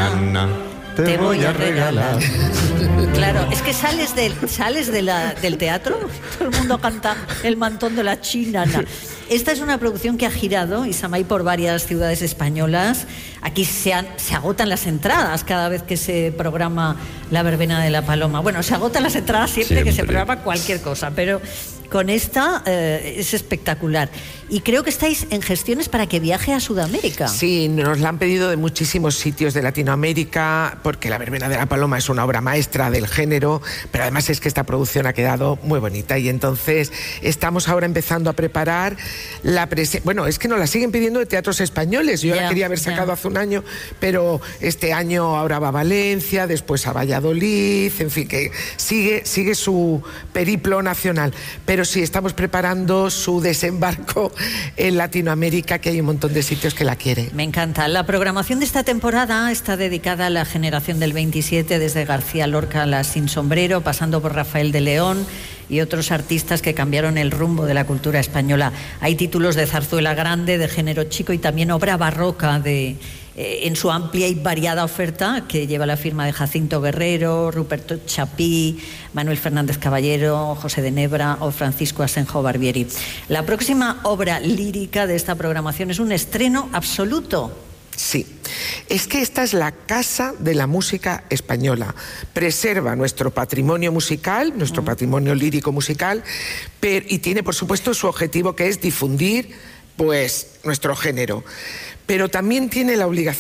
nana, te voy a regalar. Claro, es que sales del teatro, todo el mundo canta El mantón de la chinana. Esta es una producción que ha girado, Isamay, por varias ciudades españolas. Aquí se agotan las entradas cada vez que se programa la verbena de la Paloma. Bueno, se agotan las entradas siempre que se programa cualquier cosa, pero con esta es espectacular. Y creo que estáis en gestiones para que viaje a Sudamérica. Sí, nos la han pedido de muchísimos sitios de Latinoamérica, porque la verbena de la Paloma es una obra maestra del género, pero además es que esta producción ha quedado muy bonita y entonces estamos ahora empezando a preparar la presencia. Bueno, es que nos la siguen pidiendo de teatros españoles. Yo la quería haber sacado hace un año, pero este año ahora va a Valencia, después a Valladolid, en fin, que sigue su periplo nacional. Pero sí, estamos preparando su desembarco en Latinoamérica, que hay un montón de sitios que la quieren. Me encanta. La programación de esta temporada está dedicada a la generación del 27, desde García Lorca a la Sin Sombrero, pasando por Rafael de León y otros artistas que cambiaron el rumbo de la cultura española. Hay títulos de zarzuela grande, de género chico y también obra barroca en su amplia y variada oferta, que lleva la firma de Jacinto Guerrero, Ruperto Chapí, Manuel Fernández Caballero, José de Nebra o Francisco Asenjo Barbieri. La próxima obra lírica de esta programación es un estreno absoluto. Sí, es que esta es la casa de la música española. Preserva nuestro patrimonio musical, nuestro patrimonio lírico musical, y tiene, por supuesto, su objetivo, que es difundir, pues, nuestro género. Pero también tenemos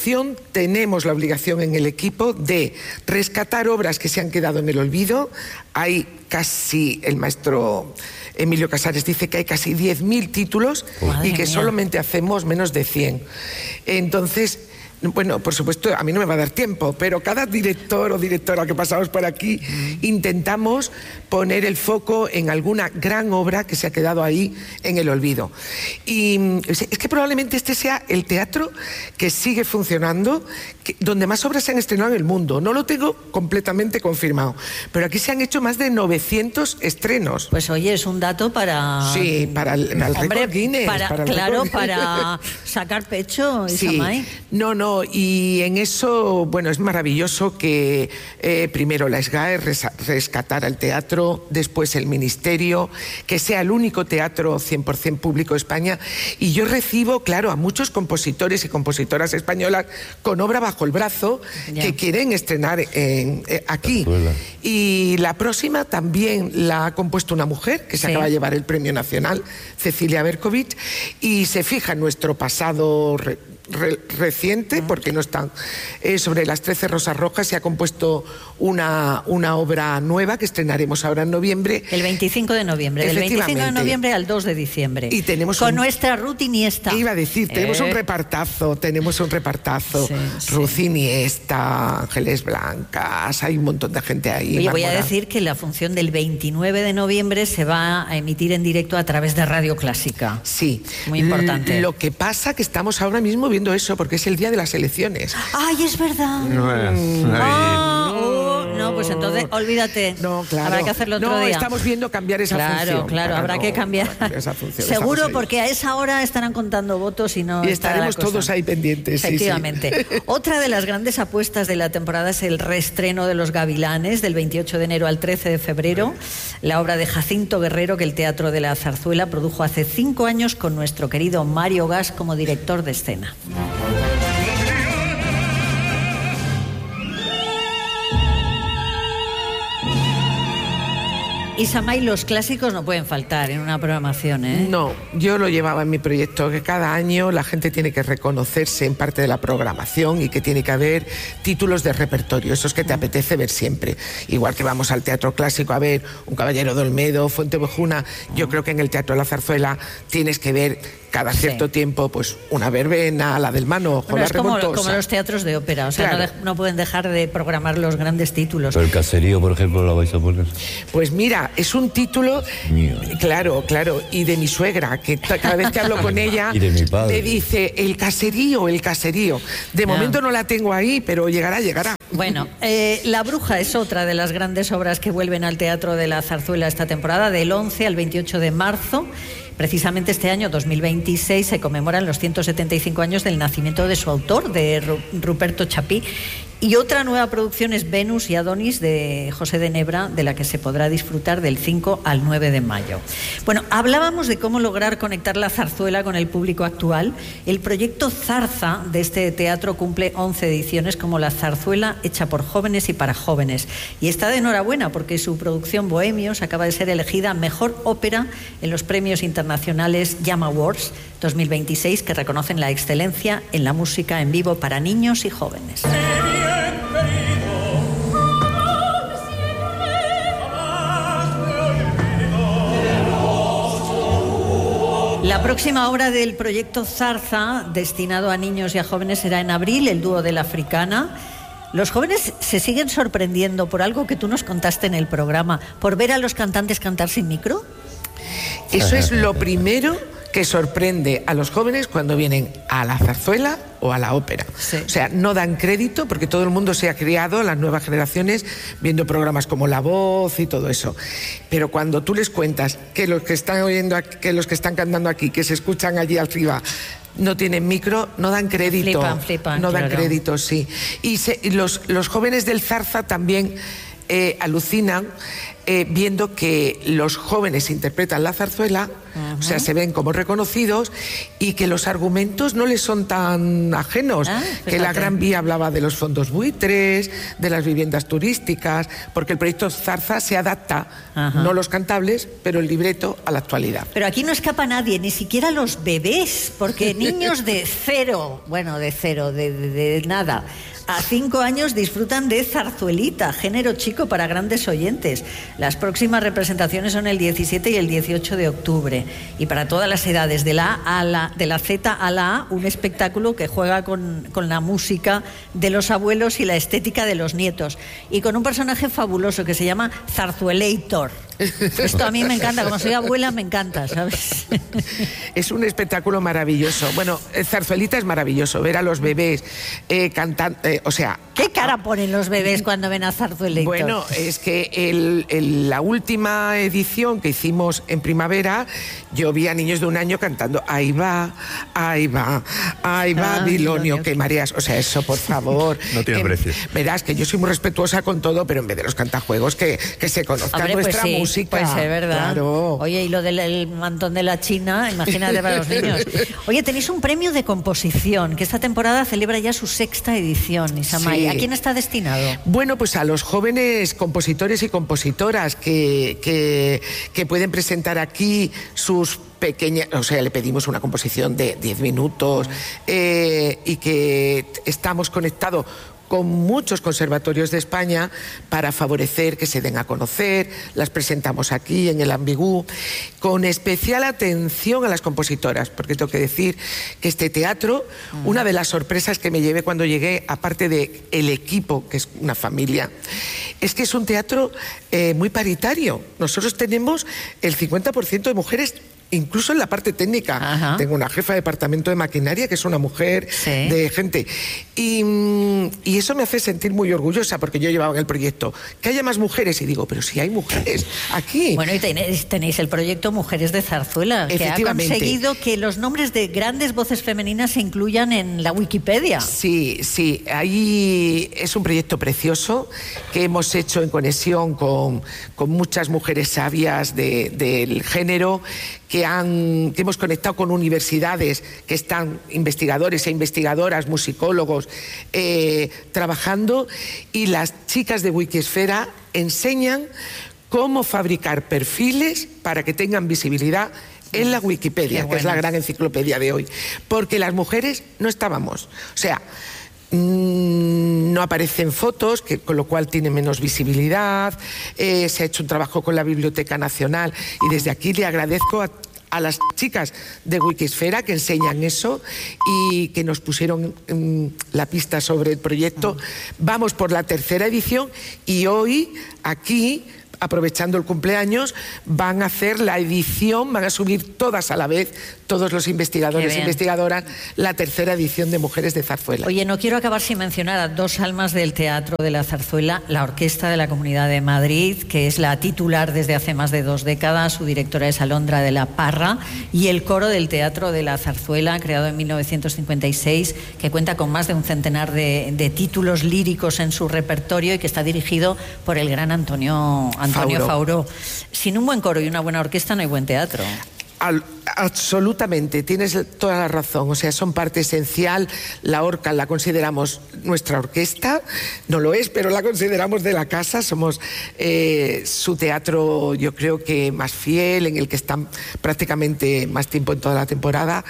la obligación en el equipo de rescatar obras que se han quedado en el olvido. Hay casi, el maestro Emilio Casares dice que hay casi 10.000 títulos y que solamente hacemos menos de 100. Entonces, bueno, por supuesto, a mí no me va a dar tiempo, pero cada director o directora que pasamos por aquí intentamos poner el foco en alguna gran obra que se ha quedado ahí en el olvido. Y es que probablemente este sea el teatro que sigue funcionando, donde más obras se han estrenado en el mundo. No lo tengo completamente confirmado, pero aquí se han hecho más de 900 estrenos. Pues oye, es un dato para... Sí, para el récord Guinness. Para sacar pecho, Isamay. Sí. No, y en eso, bueno, es maravilloso que primero la SGAE rescatara el teatro, después el Ministerio, que sea el único teatro 100% público de España. Y yo recibo, claro, a muchos compositores y compositoras españolas con obra bajo el brazo que quieren estrenar aquí. Y la próxima también la ha compuesto una mujer que se acaba de llevar el Premio Nacional, Cecilia Berkovich, y se fija en nuestro pasado reciente, porque no están sobre las 13 Rosas Rojas. Se ha compuesto una obra nueva que estrenaremos ahora en noviembre. El 25 de noviembre. Del 25 de noviembre al 2 de diciembre. Y tenemos con nuestra Ruth Iniesta. Iba a decir, tenemos un repartazo. Ruth Iniesta, Ángeles Blancas, hay un montón de gente ahí. Oye, voy a decir que la función del 29 de noviembre se va a emitir en directo a través de Radio Clásica. Sí. Muy importante. Lo que pasa que estamos ahora mismo viendo eso, porque es el día de las elecciones. ¡Ay, es verdad! No, pues entonces olvídate. No, claro. Habrá que hacerlo otro día. Estamos viendo cambiar esa función. Claro, habrá que cambiar. Esa función. Seguro, porque a esa hora estarán contando votos y no. Y estaremos todos ahí pendientes. Efectivamente. Sí. Otra de las grandes apuestas de la temporada es el reestreno de Los Gavilanes, del 28 de enero al 13 de febrero. La obra de Jacinto Guerrero, que el Teatro de la Zarzuela produjo hace 5 años con nuestro querido Mario Gas como director de escena. Isamay, los clásicos no pueden faltar en una programación, ¿eh? No, yo lo llevaba en mi proyecto, que cada año la gente tiene que reconocerse en parte de la programación y que tiene que haber títulos de repertorio, esos que te apetece ver siempre. Igual que vamos al teatro clásico a ver Un Caballero de Olmedo, Fuentevejuna, yo creo que en el Teatro de la Zarzuela tienes que ver cada cierto tiempo, pues una verbena, la del Manojo, la Revoltosa. Es como los teatros de ópera, o sea, claro, no pueden dejar de programar los grandes títulos. Pero El Caserío, por ejemplo, ¿lo vais a poner? Pues mira, es un título, claro, y de mi suegra, que cada vez que hablo con ella, y de mi padre, me dice el caserío. De momento no la tengo ahí, pero llegará. Bueno, La Bruja es otra de las grandes obras que vuelven al Teatro de la Zarzuela esta temporada, del 11 al 28 de marzo. Precisamente este año, 2026, se conmemoran los 175 años del nacimiento de su autor, de Ruperto Chapí. Y otra nueva producción es Venus y Adonis de José de Nebra, de la que se podrá disfrutar del 5 al 9 de mayo. Bueno, hablábamos de cómo lograr conectar la zarzuela con el público actual. El proyecto Zarza de este teatro cumple 11 ediciones como la zarzuela hecha por jóvenes y para jóvenes. Y está de enhorabuena porque su producción Bohemios acaba de ser elegida mejor ópera en los premios internacionales Jam Awards 2026, que reconocen la excelencia en la música en vivo para niños y jóvenes. La próxima obra del proyecto Zarza, destinado a niños y a jóvenes, será en abril, el dúo de la Africana. Los jóvenes se siguen sorprendiendo por algo que tú nos contaste en el programa, por ver a los cantantes cantar sin micro. Eso es lo primero que sorprende a los jóvenes cuando vienen a la zarzuela o a la ópera. Sí. O sea, no dan crédito porque todo el mundo se ha criado, las nuevas generaciones, viendo programas como La Voz y todo eso. Pero cuando tú les cuentas que los que están oyendo, que los que están cantando aquí, que se escuchan allí arriba, no tienen micro, no dan crédito. Flipan, no dan claro. crédito, sí. Y los jóvenes del Zarza también alucinan viendo que los jóvenes interpretan la zarzuela, o sea, se ven como reconocidos y que los argumentos no les son tan ajenos, que la Gran Vía hablaba de los fondos buitres, de las viviendas turísticas, porque el proyecto Zarza se adapta, no los cantables, pero el libreto a la actualidad. Pero aquí no escapa nadie, ni siquiera los bebés, porque niños de nada a 5 años disfrutan de zarzuelita, género chico para grandes oyentes. Las próximas representaciones son el 17 y el 18 de octubre. Y para todas las edades, de la Z a la A, un espectáculo que juega con la música de los abuelos y la estética de los nietos. Y con un personaje fabuloso que se llama Zarzuelator. Esto a mí me encanta, como soy abuela me encanta, ¿sabes? Es un espectáculo maravilloso. Bueno, Zarzuelita es maravilloso, ver a los bebés cantando, o sea... ¿Qué cara ponen los bebés cuando ven a Zarzuelator? Bueno, es que la última edición que hicimos en primavera, yo vi a niños de 1 año cantando ahí va, Bilonio, que mareas. O sea, eso, por favor. No tiene precio. Verás que yo soy muy respetuosa con todo, pero en vez de los cantajuegos, que se conozca nuestra música. Pues es verdad. Claro. Oye, y lo del mantón de la China, imagínate para los niños. Oye, tenéis un premio de composición, que esta temporada celebra ya su 6ª edición, Isamay. Sí. ¿A quién está destinado? Bueno, pues a los jóvenes compositores y compositoras que pueden presentar aquí sus pequeñas, o sea, le pedimos una composición de 10 minutos y que estamos conectados con muchos conservatorios de España para favorecer que se den a conocer. Las presentamos aquí en el Ambigú, con especial atención a las compositoras, porque tengo que decir que este teatro, una de las sorpresas que me llevé cuando llegué, aparte de el equipo, que es una familia, es que es un teatro muy paritario. Nosotros tenemos el 50% de mujeres, incluso en la parte técnica. Ajá. Tengo una jefa de departamento de maquinaria que es una mujer de gente. Y eso me hace sentir muy orgullosa, porque yo llevaba en el proyecto que haya más mujeres, y digo, pero si hay mujeres aquí. Bueno, y tenéis el proyecto Mujeres de Zarzuela, que ha conseguido que los nombres de grandes voces femeninas se incluyan en la Wikipedia. Sí, ahí es un proyecto precioso que hemos hecho en conexión con muchas mujeres sabias del género, que hemos conectado con universidades que están investigadores e investigadoras, musicólogos, trabajando, y las chicas de Wikisfera enseñan cómo fabricar perfiles para que tengan visibilidad en la Wikipedia, que es la gran enciclopedia de hoy, porque las mujeres no estábamos, o sea, no aparecen fotos, con lo cual tiene menos visibilidad. Se ha hecho un trabajo con la Biblioteca Nacional, y desde aquí le agradezco a las chicas de Wikisfera que enseñan eso y que nos pusieron la pista sobre el proyecto. Vamos por la 3ª edición, y hoy aquí aprovechando el cumpleaños, van a hacer la edición, van a subir todas a la vez, todos los investigadores e investigadoras, la tercera edición de Mujeres de Zarzuela. Oye, no quiero acabar sin mencionar a dos almas del teatro de la zarzuela, la Orquesta de la Comunidad de Madrid, que es la titular desde hace más de 2 décadas, su directora es Alondra de la Parra, y el coro del Teatro de la Zarzuela, creado en 1956, que cuenta con más de un centenar de títulos líricos en su repertorio y que está dirigido por el gran Antonio Fauró. Sin un buen coro y una buena orquesta no hay buen teatro. Absolutamente, tienes toda la razón, o sea, son parte esencial. La Orca la consideramos nuestra orquesta, no lo es, pero la consideramos de la casa, somos su teatro, yo creo que más fiel, en el que están prácticamente más tiempo en toda la temporada,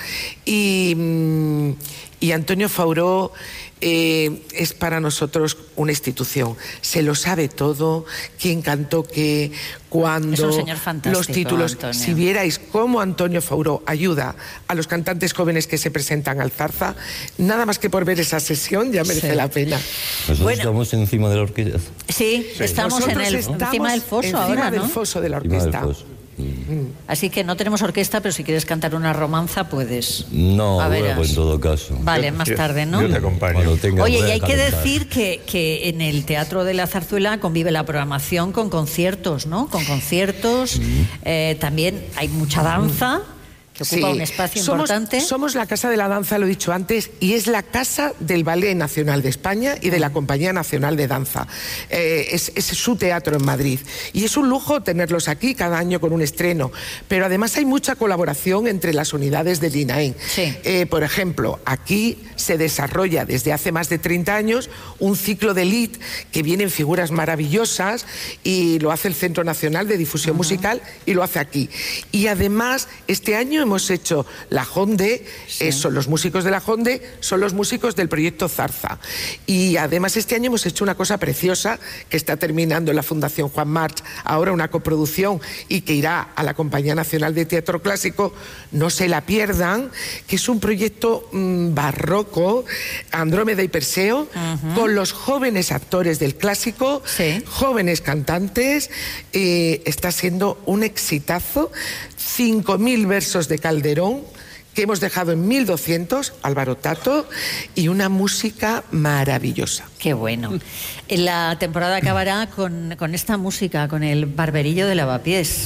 y Antonio Fauró es para nosotros una institución, se lo sabe todo, quién cantó qué, cuándo, es un señor fantástico, los títulos. Antonio. Si vierais cómo Antonio Fauró ayuda a los cantantes jóvenes que se presentan al Zarza, nada más que por ver esa sesión ya merece la pena. Nosotros estamos encima de la orquesta. Sí, estamos encima del foso ahora, ¿no? Del foso de la orquesta. Así que no tenemos orquesta, pero si quieres cantar una romanza, puedes. No, bueno, en todo caso. Vale, más tarde, ¿no? Yo te acompaño. Oye, y hay que decir que en el Teatro de la Zarzuela convive la programación con conciertos, ¿no? Con conciertos, también hay mucha danza, que ocupa un espacio importante. Somos la Casa de la Danza, lo he dicho antes, y es la casa del Ballet Nacional de España y de la Compañía Nacional de Danza. Es su teatro en Madrid. Y es un lujo tenerlos aquí cada año con un estreno. Pero además hay mucha colaboración entre las unidades del INAEM. Sí. Por ejemplo, aquí se desarrolla desde hace más de 30 años un ciclo de elite que vienen figuras maravillosas y lo hace el Centro Nacional de Difusión Musical y lo hace aquí. Y además, este año hemos hecho la Jonde, son los músicos de la Jonde, son los músicos del proyecto Zarza. Y además este año hemos hecho una cosa preciosa que está terminando en la Fundación Juan March, ahora una coproducción y que irá a la Compañía Nacional de Teatro Clásico, no se la pierdan, que es un proyecto barroco, Andrómeda y Perseo, con los jóvenes actores del clásico, jóvenes cantantes, está siendo un exitazo, 5.000 versos de Calderón, que hemos dejado en 1.200, Álvaro Tato, y una música maravillosa. Qué bueno. La temporada acabará con esta música, con el Barberillo de Lavapiés.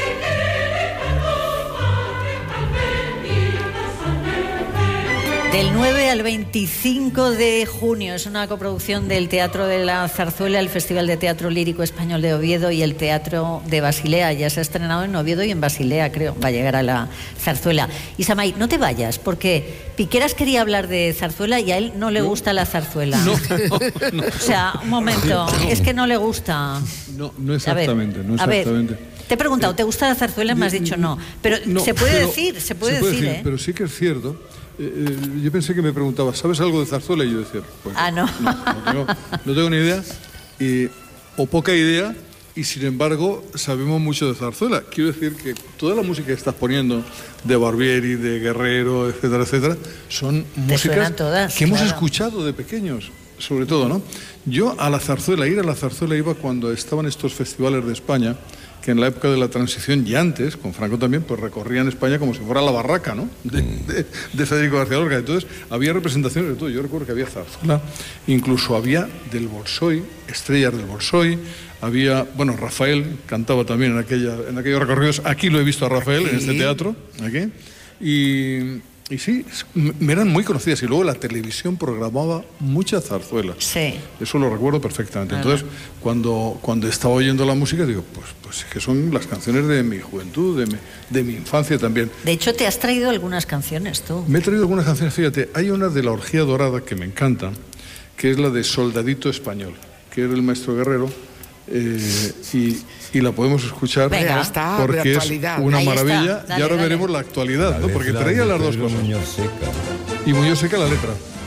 Del 9 al 25 de junio es una coproducción del Teatro de la Zarzuela, el Festival de Teatro Lírico Español de Oviedo y el Teatro de Basilea. Ya se ha estrenado en Oviedo y en Basilea, creo. Va a llegar a la zarzuela. Isamay, no te vayas, porque Piqueras quería hablar de zarzuela y a él no le gusta la zarzuela. No. O sea, un momento, es que no le gusta. No exactamente, no exactamente. A ver, te he preguntado, ¿te gusta la zarzuela? Me has dicho no. Pero se puede decir, ¿eh? Pero sí que es cierto. Yo pensé que me preguntaba, ¿sabes algo de zarzuela? Y yo decía, pues no tengo ni idea, o poca idea, y sin embargo sabemos mucho de zarzuela. Quiero decir que toda la música que estás poniendo, de Barbieri, de Guerrero, etcétera, etcétera, son músicas todas, que hemos escuchado de pequeños, sobre todo, ¿no? Yo ir a la zarzuela iba cuando estaban estos festivales de España, que en la época de la transición y antes, con Franco también, pues recorrían España como si fuera la barraca, ¿no? de Federico García Lorca. Entonces había representaciones de todo. Yo recuerdo que había zarzuela, incluso había del Bolshoi, estrellas del Bolshoi, había, bueno, Rafael cantaba también en aquellos recorridos. Aquí lo he visto a Rafael, en este teatro, aquí. Y sí, me eran muy conocidas. Y luego la televisión programaba muchas zarzuelas. Sí. Eso lo recuerdo perfectamente. Entonces, cuando estaba oyendo la música, digo, pues es que son las canciones de mi juventud, de mi infancia también. De hecho, te has traído algunas canciones tú. Me he traído algunas canciones, fíjate. Hay una de La Orgía Dorada que me encanta, que es la de Soldadito Español, que era el maestro Guerrero. Y la podemos escuchar. Venga, porque es una maravilla. Dale, y ahora veremos la actualidad, ¿no? Porque traía las dos cosas. Muñoz Seca. Y Muñoz Seca la letra.